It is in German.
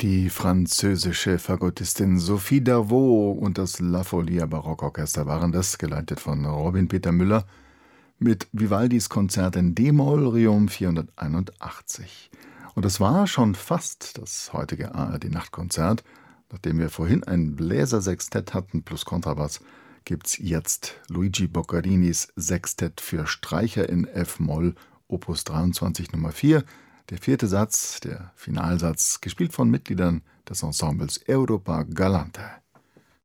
Die französische Fagottistin Sophie Davot und das La Folia Barockorchester waren das, geleitet von Robin Peter Müller, mit Vivaldis Konzert in D-Moll, Riom 481. Und es war schon fast das heutige ARD-Nachtkonzert. Nachdem wir vorhin ein Bläsersextett hatten plus Kontrabass, gibt's jetzt Luigi Boccarinis Sextett für Streicher in F-Moll, Opus 23 Nummer 4, der vierte Satz, der Finalsatz, gespielt von Mitgliedern des Ensembles Europa Galante.